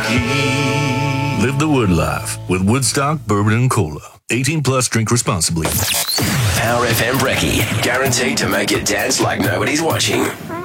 Brekkie. Live the Wood life with Woodstock Bourbon and Cola. 18 plus, drink responsibly. Power FM Brekkie, guaranteed to make you dance like nobody's watching.